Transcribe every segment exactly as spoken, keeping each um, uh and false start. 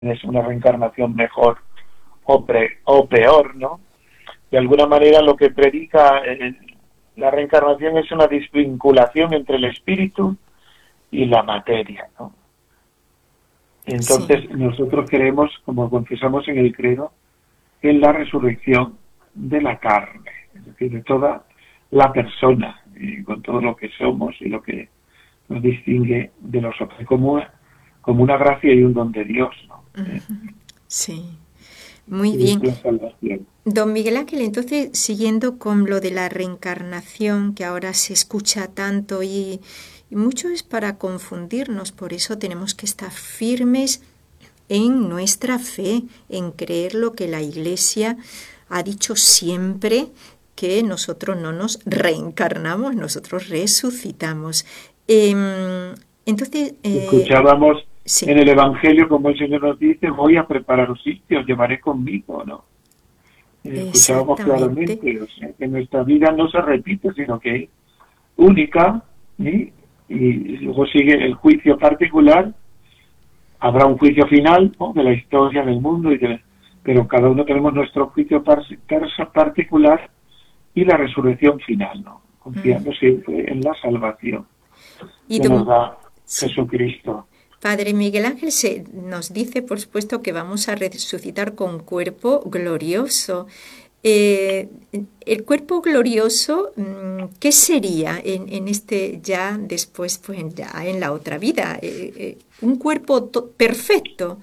es una reencarnación mejor o, pre, o peor, ¿no? De alguna manera lo que predica eh, la reencarnación es una desvinculación entre el espíritu y la materia, ¿no? Entonces sí. Nosotros creemos, como confesamos en el credo, en la resurrección de la carne, es decir, de toda la persona, y con todo lo que somos y lo que nos distingue de los otros, como, como una gracia y un don de Dios, ¿no? Uh-huh. Sí, muy bien. Don Miguel Ángel, entonces, siguiendo con lo de la reencarnación, que ahora se escucha tanto y, y mucho es para confundirnos, por eso tenemos que estar firmes en nuestra fe, en creer lo que la Iglesia ha dicho siempre, que nosotros no nos reencarnamos, nosotros resucitamos. Eh, entonces... Eh, Escuchábamos sí. en el Evangelio como el Señor nos dice, voy a prepararos sitios, llevaré conmigo, ¿no? Eh, escuchábamos claramente, o sea, que nuestra vida no se repite, sino que es única, ¿sí? Y luego sigue el juicio particular. Habrá un juicio final, ¿no?, de la historia del mundo, y de, pero cada uno tenemos nuestro juicio par, particular y la resurrección final, ¿no? Confiando mm. siempre en la salvación y que don, nos da sí. Jesucristo. Padre Miguel Ángel se nos dice, por supuesto, que vamos a resucitar con cuerpo glorioso. Eh, el cuerpo glorioso, ¿qué sería en, en este ya después, pues ya en la otra vida? Eh, eh, un cuerpo to- perfecto.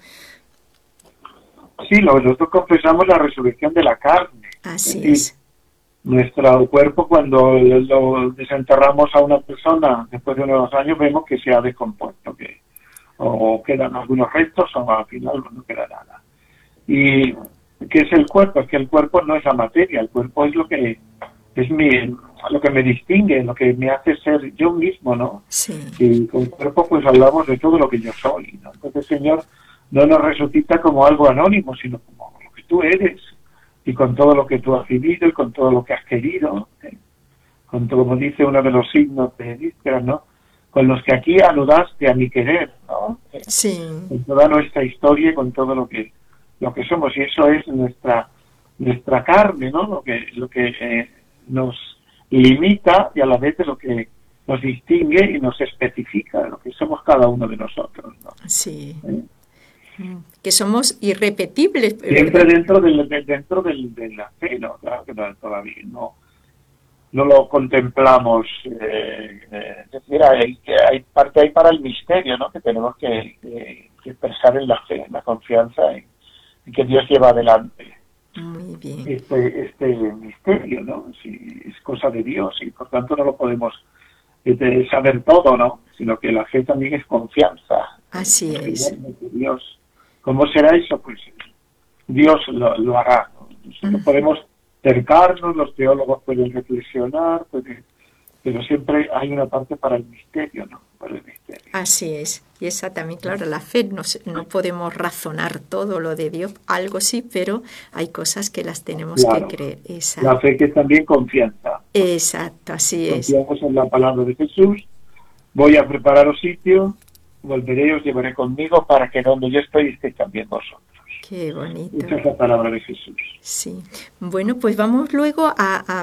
Sí, nosotros confesamos la resurrección de la carne. Así es. es. Nuestro cuerpo, cuando lo desenterramos a una persona después de unos años, vemos que se ha descompuesto, que o quedan algunos restos o al final no queda nada. ¿Y qué es el cuerpo? Es que el cuerpo no es la materia, el cuerpo es lo que es mi, lo que me distingue, lo que me hace ser yo mismo, ¿no? Sí. Y con cuerpo pues hablamos de todo lo que yo soy, ¿no? Entonces el Señor no nos resucita como algo anónimo, sino como lo que tú eres, y con todo lo que tú has vivido y con todo lo que has querido, ¿eh? Con todo, como dice uno de los signos de Díscora, ¿no? Con los que aquí anudaste a mi querer, ¿no? Sí. Con toda nuestra historia y con todo lo que lo que somos, y eso es nuestra nuestra carne, ¿no? Lo que lo que eh, nos limita y a la vez lo que nos distingue y nos especifica lo que somos cada uno de nosotros, ¿no? Sí. ¿Eh? Que somos irrepetibles. Siempre dentro del de, dentro del, de la fe, ¿no? Claro que todavía no no lo contemplamos, eh, eh, es decir, hay, hay parte ahí para el misterio, ¿no? Que tenemos que, que, que expresar en la fe, en la confianza en, en que Dios lleva adelante. Muy bien. Este, este misterio, ¿no? Sí, es cosa de Dios y por tanto no lo podemos eh, saber todo, ¿no? Sino que la fe también es confianza. Así es. Dios. ¿Cómo será eso? Pues Dios lo, lo hará, ¿no? Nosotros uh-huh. podemos acercarnos, los teólogos pueden reflexionar, pueden, pero siempre hay una parte para el misterio, ¿no? Para el misterio. Así es. Y esa también, claro, la fe, no, no podemos razonar todo lo de Dios, algo sí, pero hay cosas que las tenemos claro. que creer. Exacto. La fe que es también confianza. Exacto, así es. Confiamos en la palabra de Jesús, voy a prepararos sitio, volveré y os llevaré conmigo para que donde yo estoy estéis también vosotros. Qué bonito. Esa es la palabra de Jesús. Sí. Bueno, pues vamos luego a, a,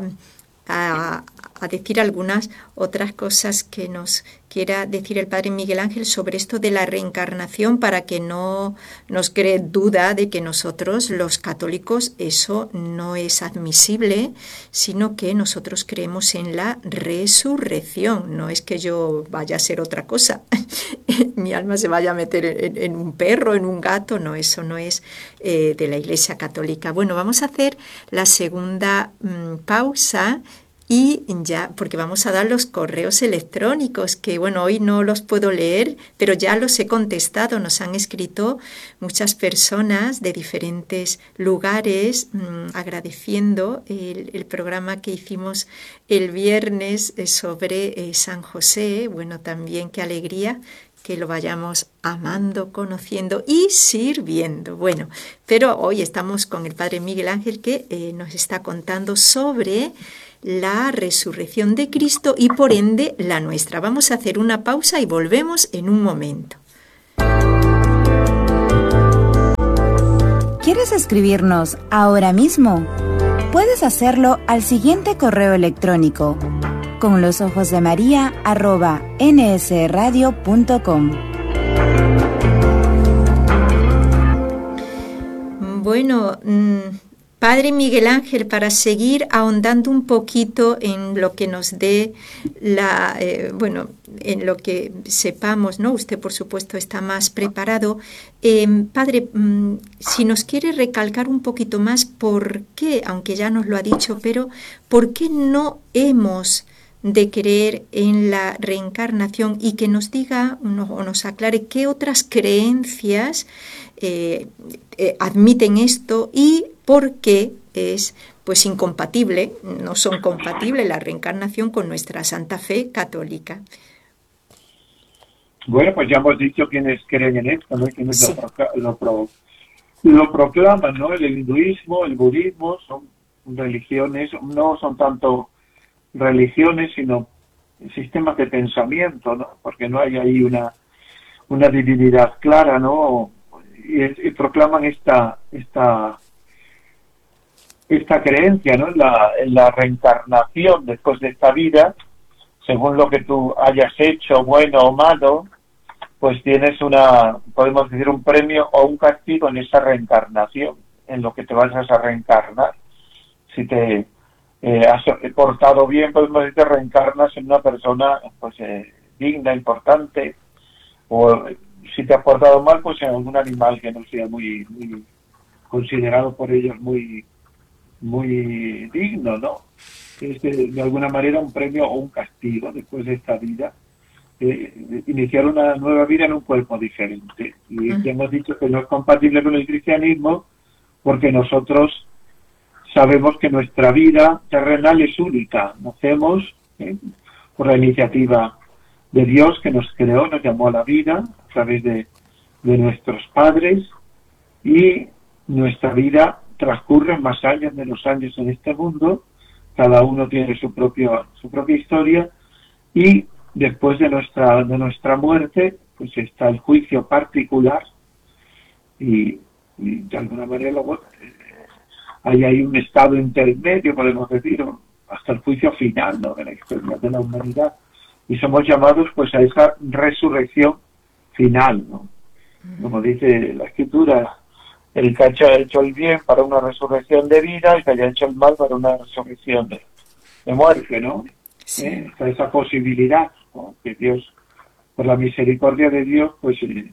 a, a decir algunas otras cosas que nos quiera decir el Padre Miguel Ángel sobre esto de la reencarnación, para que no nos cree duda de que nosotros, los católicos, eso no es admisible, sino que nosotros creemos en la resurrección. No es que yo vaya a ser otra cosa, mi alma se vaya a meter en, en un perro, en un gato, no, eso no es eh, de la Iglesia Católica. Bueno, vamos a hacer la segunda mmm, pausa. Y ya, porque vamos a dar los correos electrónicos, que bueno, hoy no los puedo leer, pero ya los he contestado. Nos han escrito muchas personas de diferentes lugares mmm, agradeciendo el, el programa que hicimos el viernes sobre eh, San José. Bueno, también qué alegría que lo vayamos amando, conociendo y sirviendo. Bueno, pero hoy estamos con el Padre Miguel Ángel, que eh, nos está contando sobre la resurrección de Cristo y por ende la nuestra. Vamos a hacer una pausa y volvemos en un momento. ¿Quieres escribirnos ahora mismo? Puedes hacerlo al siguiente correo electrónico: con los ojos de María arroba n s radio punto com. Bueno, Padre Miguel Ángel, para seguir ahondando un poquito en lo que nos dé la, eh, bueno, en lo que sepamos, ¿no? Usted, por supuesto, está más preparado. Eh, padre, mmm, si nos quiere recalcar un poquito más por qué, aunque ya nos lo ha dicho, pero ¿por qué no hemos de creer en la reencarnación, y que nos diga no, o nos aclare qué otras creencias eh, eh, admiten esto y por qué es pues incompatible, no son compatibles la reencarnación con nuestra santa fe católica? Bueno, pues ya hemos dicho quiénes creen en esto, ¿no? Quienes Sí. lo, pro, lo, pro, lo proclaman, ¿no? El hinduismo, el budismo son religiones, no son tanto religiones, sino sistemas de pensamiento, ¿no? Porque no hay ahí una una divinidad clara, ¿no? Y, y proclaman esta esta esta creencia, ¿no? En la, en la reencarnación después de esta vida, según lo que tú hayas hecho, bueno o malo, pues tienes una, podemos decir, un premio o un castigo en esa reencarnación, en lo que te vas a reencarnar. Si te Eh, has portado bien, podemos decir, te reencarnas en una persona pues eh, digna, importante, o si te has portado mal, pues en algún animal que no sea muy, muy considerado por ellos muy muy digno, ¿no? Es de, de alguna manera un premio o un castigo después de esta vida, eh, iniciar una nueva vida en un cuerpo diferente. Y ya hemos dicho que no es compatible con el cristianismo, porque nosotros sabemos que nuestra vida terrenal es única. Nacemos ¿eh? por la iniciativa de Dios, que nos creó, nos llamó a la vida a través de, de nuestros padres, y nuestra vida transcurre más años, menos años en este mundo. Cada uno tiene su propio, su propia historia, y después de nuestra, de nuestra muerte, pues está el juicio particular, y, y de alguna manera luego hay ahí un estado intermedio, podemos decir, hasta el juicio final, ¿no?, de la historia de la humanidad, y somos llamados pues a esa resurrección final, ¿no? Como dice la Escritura, el que haya hecho el bien para una resurrección de vida, el que haya hecho el mal para una resurrección de, de muerte, ¿no? Sí. ¿Eh? Está esa posibilidad, ¿no?, que Dios, por la misericordia de Dios, pues eh,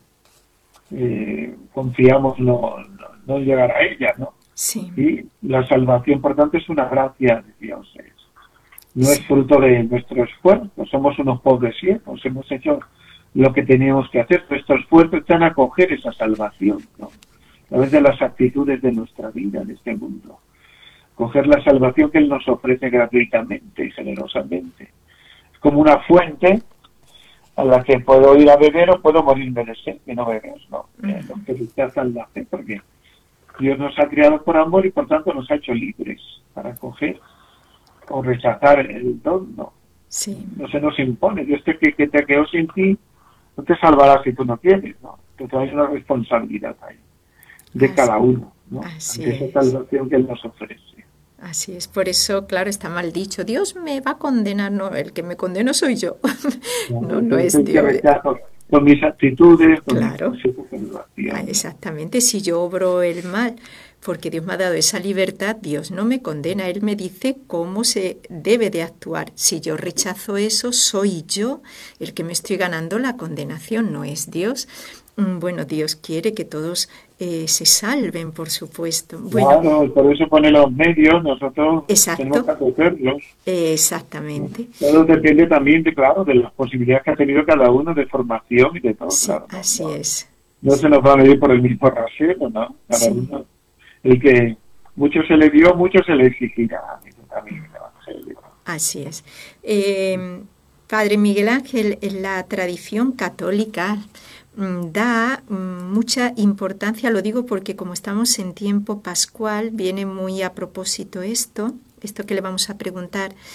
eh, confiamos no, no, no llegar a ella, ¿no? Sí. Y la salvación, por tanto, es una gracia de Dios. No Sí. es fruto de nuestro esfuerzo, somos unos pobres siervos, hemos hecho lo que teníamos que hacer. Nuestro esfuerzo está en acoger esa salvación, ¿no?, a través de las actitudes de nuestra vida en este mundo. Coger la salvación que Él nos ofrece gratuitamente y generosamente. Es como una fuente a la que puedo ir a beber o puedo morirme de sed, que no beber, ¿no? Uh-huh. Eh, los que rechazan la fe, porque Dios nos ha creado por amor y por tanto nos ha hecho libres para acoger o rechazar el don, ¿no? Sí. No se nos impone. Dios te, que, que te creó sin ti, no te salvará si tú no quieres, ¿no? Que hay una responsabilidad ahí de Así, cada uno, ¿no? Así Ante esa salvación que Él nos ofrece. Así es, por eso, claro, está mal dicho. Dios me va a condenar, no, el que me condeno soy yo. No, no, no es Dios. Rechazo con mis actitudes, con claro. mis ah, exactamente, si yo obro el mal, porque Dios me ha dado esa libertad, Dios no me condena, Él me dice cómo se debe de actuar. Si yo rechazo eso, soy yo el que me estoy ganando la condenación, no es Dios. Bueno, Dios quiere que todos eh, se salven, por supuesto. Bueno, claro, por eso pone los medios, nosotros exacto. tenemos que acogerlos. Exactamente. Todo depende también, de claro, de las posibilidades que ha tenido cada uno de formación y de todo. Sí, claro, así no, es. No se nos va a medir por el mismo rasero, ¿no? Cada sí. uno. El que mucho se le dio, mucho se le exigirá. También, ¿no? Así es. Eh, Padre Miguel Ángel, en la tradición católica da mucha importancia, lo digo porque como estamos en tiempo pascual, viene muy a propósito esto, esto que le vamos a preguntar.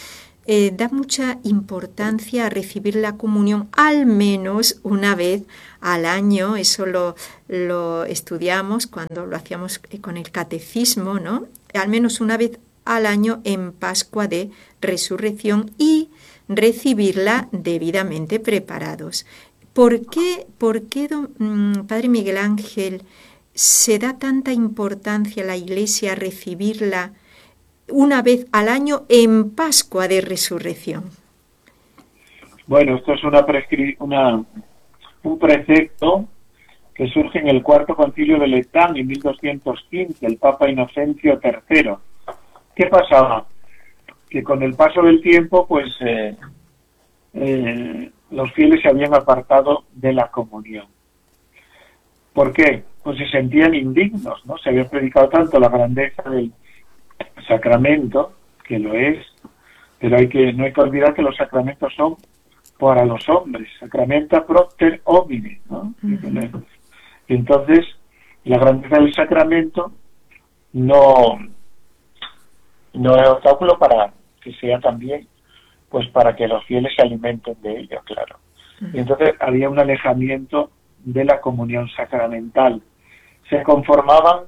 eh, da mucha importancia a recibir la comunión al menos una vez al año. Eso lo, lo estudiamos cuando lo hacíamos con el catecismo, ¿no? Al menos una vez al año en Pascua de Resurrección y recibirla debidamente preparados. ¿Por qué, por qué don, Padre Miguel Ángel, se da tanta importancia a la Iglesia a recibirla una vez al año en Pascua de Resurrección? Bueno, esto es una, prescri- una un precepto que surge en el Cuarto Concilio de Letán en mil doscientos quince, el Papa Inocencio tercero. ¿Qué pasaba? Que con el paso del tiempo, pues eh, eh, los fieles se habían apartado de la comunión. ¿Por qué? Pues se sentían indignos, ¿no? Se había predicado tanto la grandeza del sacramento, que lo es, pero hay que no hay que olvidar que los sacramentos son para los hombres, sacramenta propter homine, ¿no? Uh-huh. Entonces, la grandeza del sacramento no, no es obstáculo para que sea también, pues para que los fieles se alimenten de ello, claro. Uh-huh. Y entonces había un alejamiento de la comunión sacramental. Se conformaban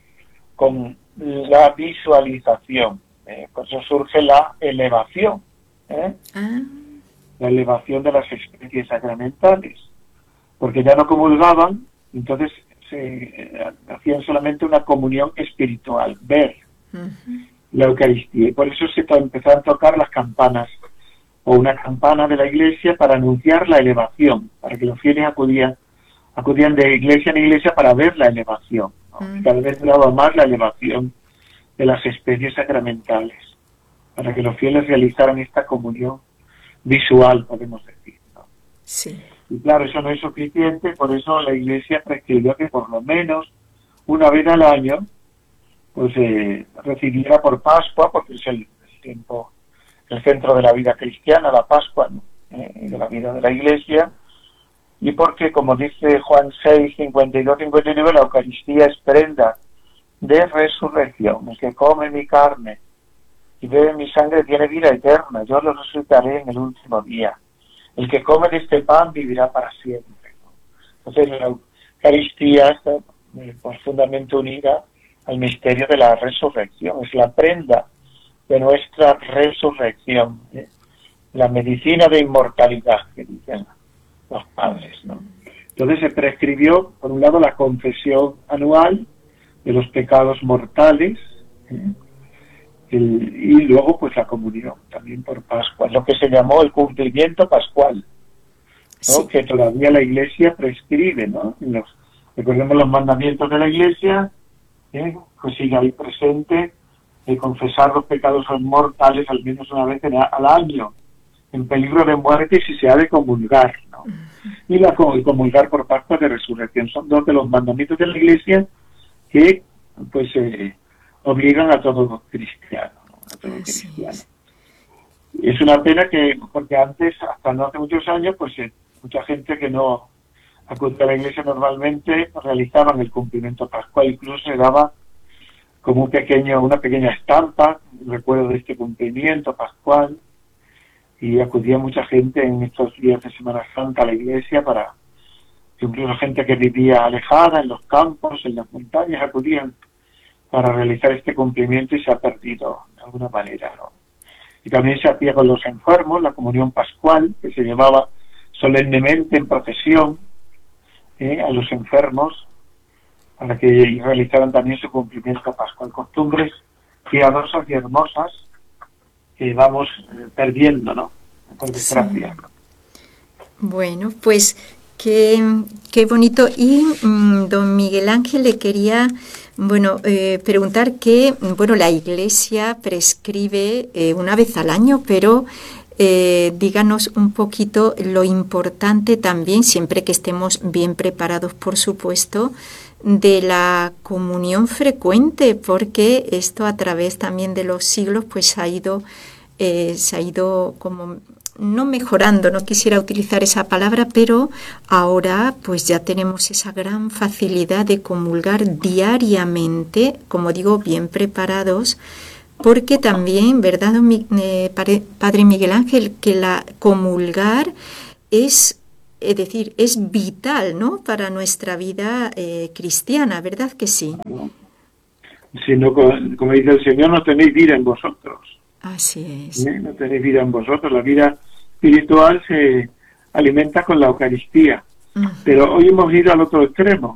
con la visualización, eh, por eso surge la elevación, ¿eh? Ah. La elevación de las especies sacramentales, porque ya no comulgaban, entonces se eh, hacían solamente una comunión espiritual, ver uh-huh. la Eucaristía, y por eso se to- empezaron a tocar las campanas, o una campana de la iglesia para anunciar la elevación, para que los fieles acudían, acudían de iglesia en iglesia para ver la elevación. Uh-huh. Cada vez duraba más la elevación de las especies sacramentales, para que los fieles realizaran esta comunión visual, podemos decir, ¿no? Sí. Y claro, eso no es suficiente, por eso la Iglesia prescribió que por lo menos una vez al año pues eh, recibiera por Pascua, porque es el, el tiempo, el centro de la vida cristiana, la Pascua, ¿no? eh, de la vida de la Iglesia, y porque, como dice Juan seis, cincuenta y dos, cincuenta y nueve, la Eucaristía es prenda de resurrección. El que come mi carne y bebe mi sangre tiene vida eterna, yo lo resucitaré en el último día. El que come de este pan vivirá para siempre, ¿no? Entonces la Eucaristía está eh, profundamente unida al misterio de la resurrección, es la prenda de nuestra resurrección, ¿eh? La medicina de inmortalidad que dicen los padres, ¿no? Entonces se prescribió, por un lado, la confesión anual de los pecados mortales, ¿eh? el, y luego pues la comunión, también por Pascua, lo que se llamó el cumplimiento pascual, ¿no? Sí. Que todavía la Iglesia prescribe, ¿no? Los, recordemos los mandamientos de la Iglesia, ¿eh? Pues sigue ahí presente de confesar los pecados mortales al menos una vez al año, en peligro de muerte, si se ha de comulgar, ¿no? Y la y comulgar por Pascua de Resurrección son dos de los mandamientos de la Iglesia que pues eh, obligan a todo cristiano, ¿no? A todo cristiano. Es una pena que, porque antes, hasta no hace muchos años, pues eh, mucha gente que no acude a la Iglesia normalmente realizaban el cumplimiento pascual, incluso se daba como un pequeño, una pequeña estampa, recuerdo de este cumplimiento pascual, y acudía mucha gente en estos días de Semana Santa a la iglesia, para incluso gente que vivía alejada en los campos, en las montañas, acudían para realizar este cumplimiento y se ha perdido de alguna manera, ¿no? Y también se hacía con los enfermos, la comunión pascual, que se llevaba solemnemente en procesión ¿eh? a los enfermos, para que realizaran también su cumplimiento pascual. Costumbres piadosas y hermosas que vamos eh, perdiendo, ¿no? Por desgracia. Sí. Bueno, pues qué, qué bonito. Y mmm, don Miguel Ángel le quería, bueno, eh, preguntar que, bueno, la Iglesia prescribe eh, una vez al año, pero eh, díganos un poquito lo importante también, siempre que estemos bien preparados, por supuesto, de la comunión frecuente, porque esto a través también de los siglos pues ha ido, eh, se ha ido como no mejorando, no quisiera utilizar esa palabra, pero ahora pues ya tenemos esa gran facilidad de comulgar diariamente, como digo, bien preparados, porque también, ¿verdad, eh, Padre Miguel Ángel, que la comulgar es, es decir, es vital, ¿no?, para nuestra vida eh, cristiana, ¿verdad que sí? Si no, como dice el Señor, no tenéis vida en vosotros. Así es. ¿Eh? No tenéis vida en vosotros. La vida espiritual se alimenta con la Eucaristía. Uh-huh. Pero hoy hemos ido al otro extremo.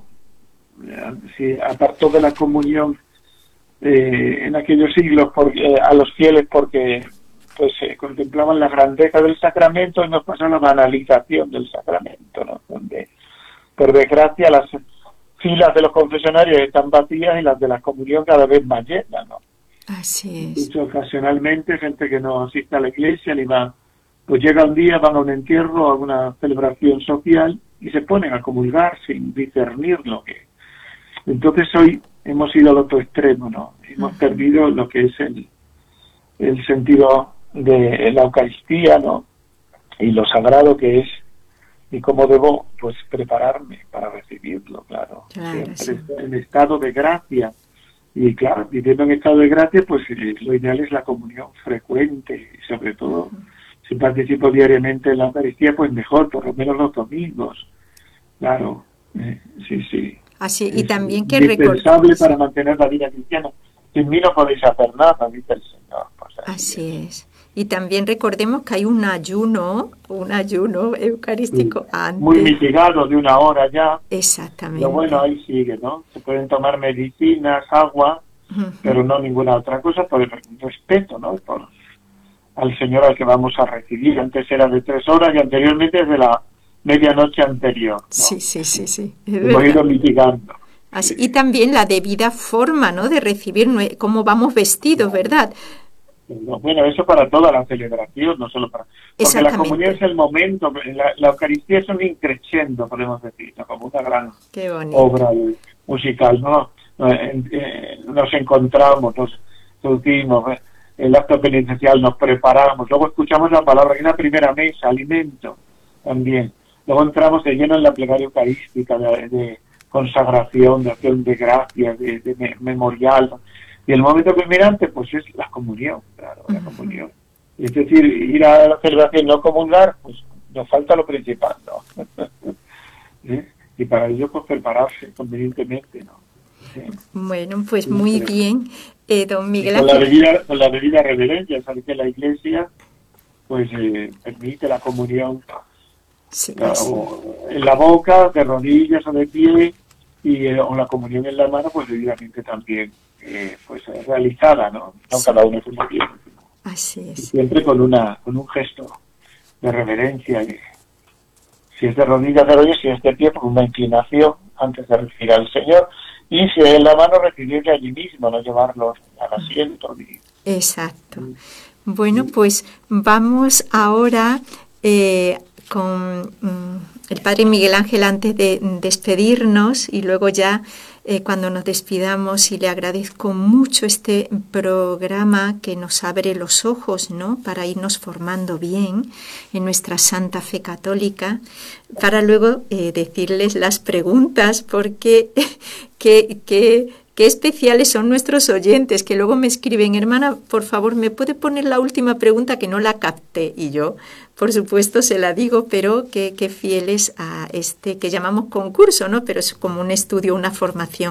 Si apartó de la comunión eh, en aquellos siglos porque, eh, a los fieles porque pues eh, contemplaban la grandeza del sacramento, y nos pasa la banalización del sacramento, ¿no? Donde, por desgracia, las filas de los confesionarios están vacías y las de la comunión cada vez más llenas, ¿no? Así es. Incluso ocasionalmente gente que no asiste a la iglesia ni va, pues llega un día, van a un entierro, a una celebración social y se ponen a comulgar sin discernir lo que. Entonces hoy hemos ido al otro extremo, ¿no? Hemos uh-huh. perdido lo que es el, el sentido de la Eucaristía, ¿no? Y lo sagrado que es, y cómo debo, pues, prepararme para recibirlo, claro. Claro, Siempre sí. en estado de gracia. Y claro, viviendo en estado de gracia, pues eh, lo ideal es la comunión frecuente, y sobre todo, uh-huh. si participo diariamente en la Eucaristía, pues mejor, por lo menos los domingos. Claro, eh, sí, sí. Así, y es también que indispensable para mantener la vida cristiana. Sin mí no podéis hacer nada, dice el Señor. Pues así, así es. Y también recordemos que hay un ayuno, un ayuno eucarístico sí, antes. Muy mitigado, de una hora ya. Exactamente. Pero bueno, ahí sigue, ¿no? Se pueden tomar medicinas, agua, uh-huh. pero no ninguna otra cosa, por el respeto, ¿no? Por, al Señor al que vamos a recibir. Antes era de tres horas y anteriormente es de la medianoche anterior, ¿no? Sí, sí, sí, sí. Hemos ido mitigando. Así, y también la debida forma, ¿no?, de recibir cómo vamos vestidos, ¿verdad? Bueno, eso para toda la celebración, no solo para... Porque la comunión es el momento, la, la Eucaristía es un increscendo, podemos decir, ¿no? Como una gran obra musical, ¿no? Nos encontramos, nos sentimos, el acto penitencial nos preparamos, luego escuchamos la palabra, hay una primera mesa, alimento también, luego entramos de lleno en la plegaria eucarística, de, de consagración, de acción de gracias, de, de memorial. Y el momento culminante, pues es la comunión, claro, la comunión. Es decir, ir a la celebración no comulgar, pues nos falta lo principal, ¿no? ¿Eh? Y para ello, pues prepararse convenientemente, ¿no? ¿Sí? Bueno, pues muy sí, bien, eh, don Miguel Ángel. Con la debida, con la debida reverencia, sabe que la Iglesia, pues eh, permite la comunión sí, la, sí. o en la boca, de rodillas o de pie, y eh, o la comunión en la mano, pues debidamente también. Eh, pues realizada, ¿no? No sí. Cada uno como quiere. Así es. Y siempre con una con un gesto de reverencia. Y, si es de rodillas, de rodillas, si es de pie, con una inclinación antes de recibir al Señor. Y si es en la mano, recibirle allí mismo, no llevarlo al asiento. Ni... Exacto. Bueno, pues vamos ahora eh, con mm, el Padre Miguel Ángel antes de despedirnos y luego ya Eh, cuando nos despidamos, y le agradezco mucho este programa que nos abre los ojos, ¿no?, para irnos formando bien en nuestra santa fe católica, para luego eh, decirles las preguntas, porque qué que, que especiales son nuestros oyentes, que luego me escriben, hermana, por favor, ¿me puede poner la última pregunta que no la capté? Y yo, por supuesto, se la digo, pero que, que fieles a este que llamamos concurso, ¿no? Pero es como un estudio, una formación.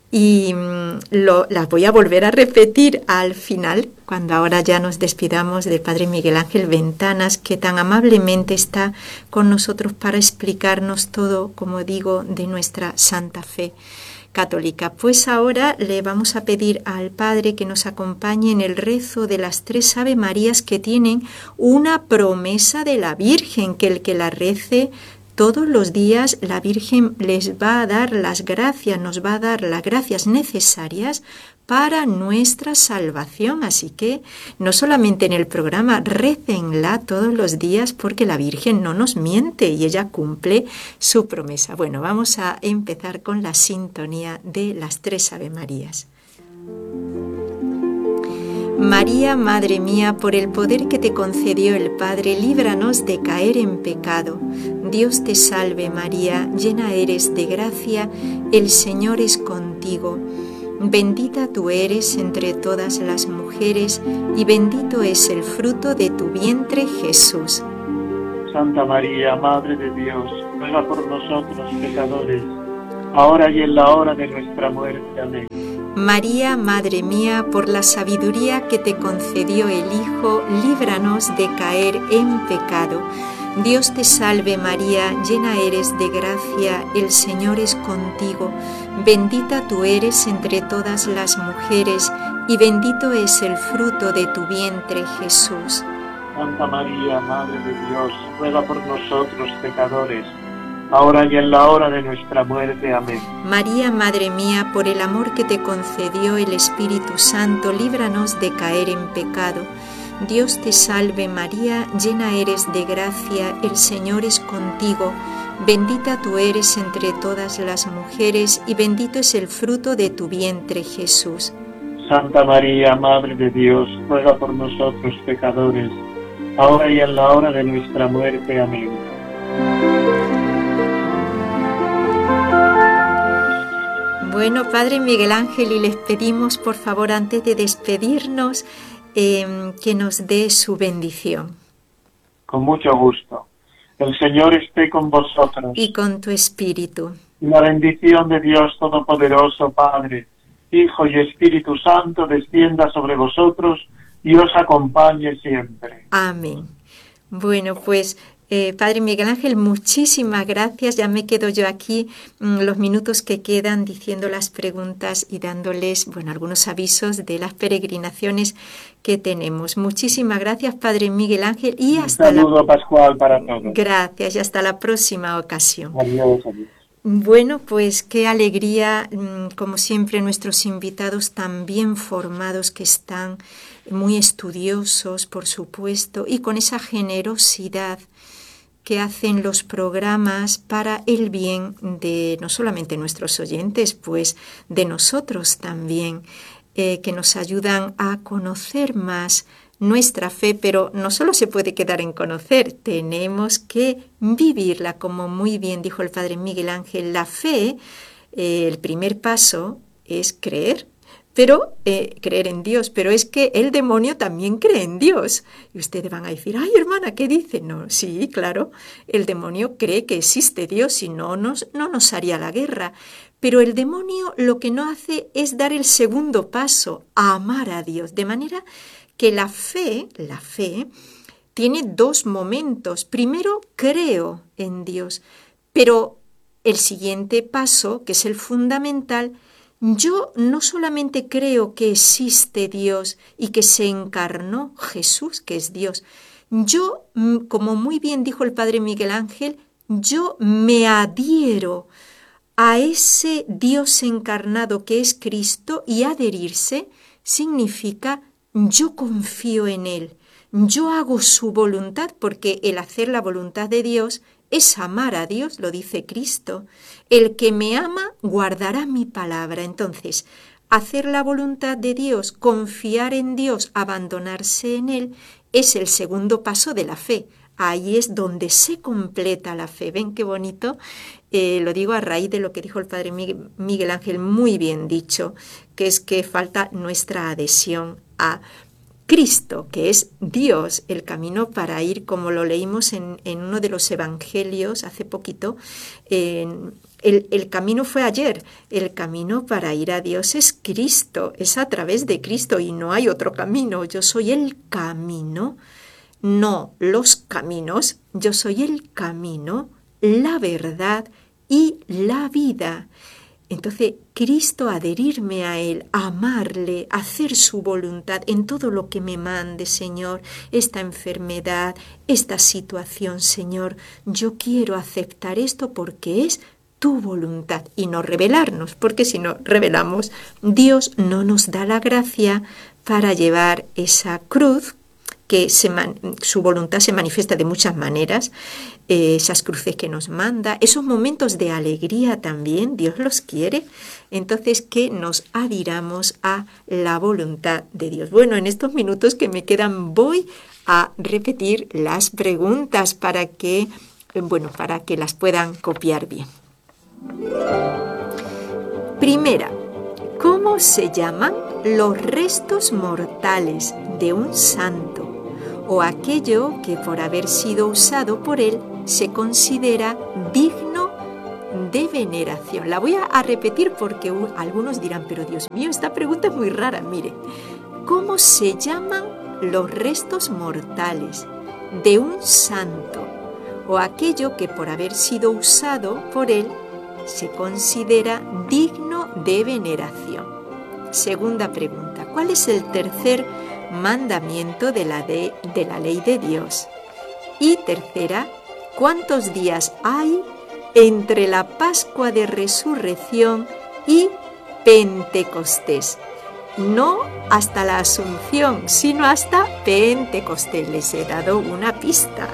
Y mmm, lo, las voy a volver a repetir al final, cuando ahora ya nos despidamos del Padre Miguel Ángel Ventanas, que tan amablemente está con nosotros para explicarnos todo, como digo, de nuestra santa fe católica. Pues ahora le vamos a pedir al Padre que nos acompañe en el rezo de las tres Ave Marías, que tienen una promesa de la Virgen, que el que la rece todos los días, la Virgen les va a dar las gracias, nos va a dar las gracias necesarias para nuestra salvación. Así que no solamente en el programa, récenla todos los días, porque la Virgen no nos miente y ella cumple su promesa. Bueno, vamos a empezar con la sintonía de las tres Ave Marías. María, Madre mía, por el poder que te concedió el Padre, líbranos de caer en pecado. Dios te salve María, llena eres de gracia, el Señor es contigo. Bendita tú eres entre todas las mujeres, y bendito es el fruto de tu vientre, Jesús. Santa María, Madre de Dios, ruega por nosotros pecadores, ahora y en la hora de nuestra muerte. Amén. María, Madre mía, por la sabiduría que te concedió el Hijo, líbranos de caer en pecado. Dios te salve María, llena eres de gracia, el Señor es contigo. Bendita tú eres entre todas las mujeres, y bendito es el fruto de tu vientre, Jesús. Santa María, Madre de Dios, ruega por nosotros pecadores, ahora y en la hora de nuestra muerte. Amén. María, Madre mía, por el amor que te concedió el Espíritu Santo, líbranos de caer en pecado. Dios te salve María, llena eres de gracia, el Señor es contigo. Bendita tú eres entre todas las mujeres, y bendito es el fruto de tu vientre, Jesús. Santa María, Madre de Dios, ruega por nosotros pecadores, ahora y en la hora de nuestra muerte. Amén. Bueno, Padre Miguel Ángel, y les pedimos, por favor, antes de despedirnos, eh, que nos dé su bendición. Con mucho gusto. El Señor esté con vosotros. Y con tu espíritu. Y la bendición de Dios Todopoderoso, Padre, Hijo y Espíritu Santo, descienda sobre vosotros y os acompañe siempre. Amén. Bueno, pues... Eh, Padre Miguel Ángel, muchísimas gracias. Ya me quedo yo aquí mmm, los minutos que quedan diciendo las preguntas y dándoles, bueno, algunos avisos de las peregrinaciones que tenemos. Muchísimas gracias, Padre Miguel Ángel, y hasta Un saludo la... pascual para todos. Gracias, y hasta la próxima ocasión. Adiós, adiós. Bueno, pues qué alegría, como siempre, nuestros invitados tan bien formados que están, muy estudiosos, por supuesto, y con esa generosidad que hacen los programas para el bien de no solamente nuestros oyentes, pues de nosotros también, eh, que nos ayudan a conocer más nuestra fe, pero no solo se puede quedar en conocer, tenemos que vivirla, como muy bien dijo el Padre Miguel Ángel. La fe, eh, el primer paso es creer, pero eh, creer en Dios, pero es que el demonio también cree en Dios. Y ustedes van a decir, ay hermana, ¿qué dice? No, sí, claro, el demonio cree que existe Dios y no nos, no nos haría la guerra. Pero el demonio lo que no hace es dar el segundo paso, a amar a Dios, de manera que la fe, la fe, tiene dos momentos. Primero, creo en Dios, pero el siguiente paso, que es el fundamental, yo no solamente creo que existe Dios y que se encarnó Jesús, que es Dios. Yo, como muy bien dijo el Padre Miguel Ángel, yo me adhiero a ese Dios encarnado que es Cristo, y adherirse significa yo confío en Él, yo hago su voluntad, porque el hacer la voluntad de Dios es amar a Dios, lo dice Cristo. El que me ama guardará mi palabra. Entonces, hacer la voluntad de Dios, confiar en Dios, abandonarse en Él, es el segundo paso de la fe. Ahí es donde se completa la fe. ¿Ven qué bonito? Eh, lo digo a raíz de lo que dijo el Padre Miguel Ángel, muy bien dicho, que es que falta nuestra adhesión a Cristo, que es Dios, el camino para ir, como lo leímos en, en uno de los evangelios hace poquito. Eh, el, el camino fue ayer, el camino para ir a Dios es Cristo, es a través de Cristo y no hay otro camino. Yo soy el camino, no los caminos, yo soy el camino, la verdad y la vida. Entonces, Cristo, adherirme a Él, amarle, hacer su voluntad en todo lo que me mande, Señor, esta enfermedad, esta situación, Señor, yo quiero aceptar esto porque es tu voluntad, y no rebelarnos, porque si no rebelamos, Dios no nos da la gracia para llevar esa cruz, que se man, su voluntad se manifiesta de muchas maneras, eh, esas cruces que nos manda, esos momentos de alegría también, Dios los quiere. Entonces, que nos adhiramos a la voluntad de Dios. Bueno, en estos minutos que me quedan voy a repetir las preguntas para que, bueno, para que las puedan copiar bien. Primera, ¿cómo ¿Cómo se llaman los restos mortales de un santo o aquello que por haber sido usado por él se considera digno de veneración? La voy a repetir porque algunos dirán, pero Dios mío, esta pregunta es muy rara. Mire, ¿cómo se llaman los restos mortales de un santo o aquello que por haber sido usado por él se considera digno de veneración? Segunda pregunta, ¿cuál es el tercer mandamiento de la, de, de la ley de Dios? Y tercera, ¿cuántos días hay entre la Pascua de Resurrección y Pentecostés? No hasta la Asunción, sino hasta Pentecostés. Les he dado una pista.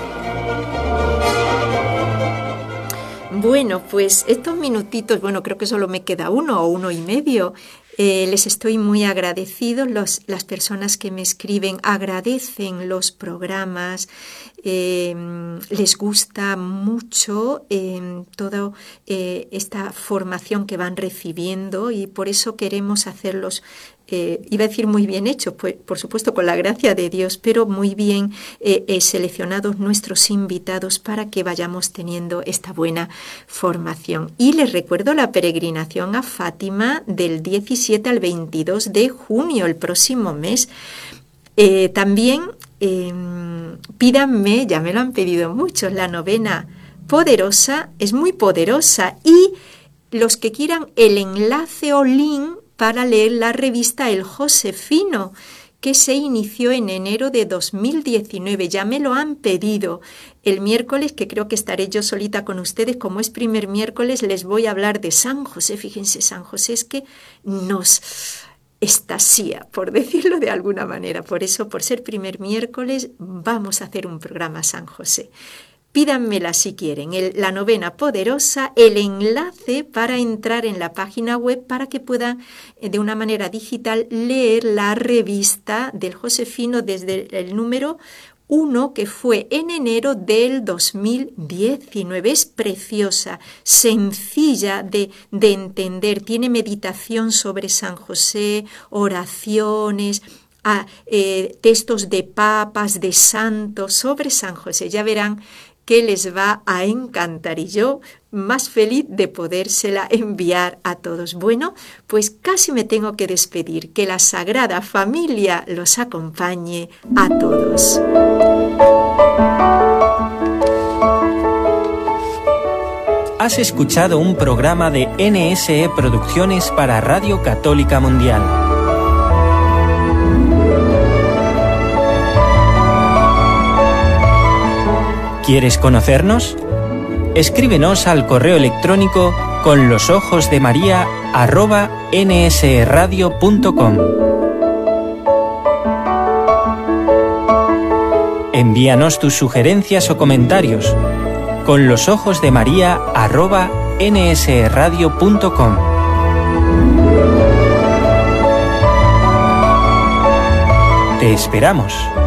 Bueno, pues estos minutitos, bueno, creo que solo me queda uno o uno y medio. Eh, les estoy muy agradecidos, los, las personas que me escriben agradecen los programas, eh, les gusta mucho eh, toda eh, esta formación que van recibiendo y por eso queremos hacerlos, eh, iba a decir muy bien hechos, pues, por supuesto con la gracia de Dios, pero muy bien eh, eh, seleccionados nuestros invitados para que vayamos teniendo esta buena formación. Y les recuerdo la peregrinación a Fátima del diecisiete al veintidós de junio, el próximo mes. Eh, también eh, pídanme, ya me lo han pedido muchos, la novena poderosa, es muy poderosa, y los que quieran el enlace o link para leer la revista El Josefino, que se inició en enero de dos mil diecinueve. Ya me lo han pedido. El miércoles, que creo que estaré yo solita con ustedes, como es primer miércoles, les voy a hablar de San José. Fíjense, San José es que nos extasía, por decirlo de alguna manera. Por eso, por ser primer miércoles, vamos a hacer un programa a San José. Pídanmela si quieren, el, la novena poderosa, el enlace para entrar en la página web para que puedan de una manera digital leer la revista del Josefino desde el número uno, que fue en enero del dos mil diecinueve. Es preciosa, sencilla de, de entender, tiene meditación sobre San José, oraciones, a, eh, textos de papas, de santos sobre San José. Ya verán que les va a encantar y yo más feliz de podérsela enviar a todos. Bueno, pues casi me tengo que despedir. Que la Sagrada Familia los acompañe a todos. Has escuchado un programa de N S E Producciones para Radio Católica Mundial. ¿Quieres conocernos? Escríbenos al correo electrónico con los ojos de María arroba nsradio punto com. Envíanos tus sugerencias o comentarios con los ojos de María arroba nsradio punto com. Te esperamos.